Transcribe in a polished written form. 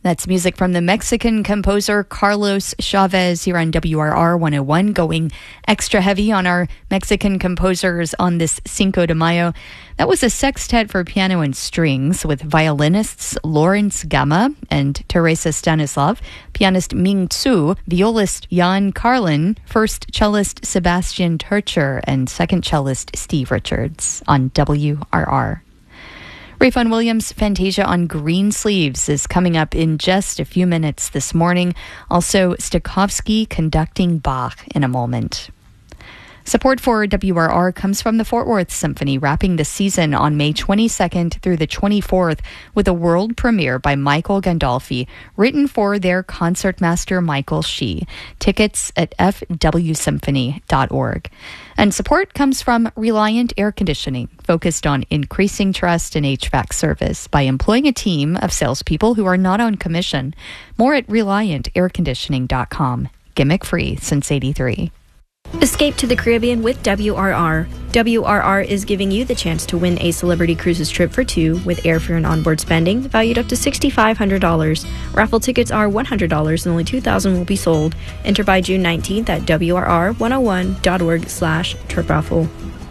That's music from the Mexican composer Carlos Chavez here on WRR 101, going extra heavy on our Mexican composers on this Cinco de Mayo. That was a sextet for piano and strings with violinists Lawrence Gama and Teresa Stanislav, pianist Ming Tzu, violist Jan Carlin, first cellist Sebastian Turcher, and second cellist Steve Richards on WRR. Rayfon Williams' Fantasia on Green Sleeves is coming up in just a few minutes this morning. Also, Stokowski conducting Bach in a moment. Support for WRR comes from the Fort Worth Symphony, wrapping the season on May 22nd through the 24th with a world premiere by Michael Gandolfi, written for their concertmaster Michael Shee. Tickets at fwsymphony.org. And support comes from Reliant Air Conditioning, focused on increasing trust in HVAC service by employing a team of salespeople who are not on commission. More at ReliantAirConditioning.com. Gimmick free since '83. Escape to the Caribbean with WRR. WRR is giving you the chance to win a Celebrity Cruises trip for two with airfare and onboard spending valued up to $6,500. Raffle tickets are $100 and only 2,000 will be sold. Enter by June 19th at WRR101.org/trip raffle.